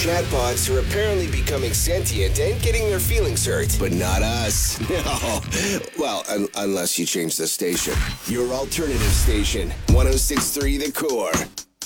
chatbots are apparently becoming sentient and getting their feelings hurt. But not us. No. Well, unless you change the station. Your alternative station, 106.3 The Core.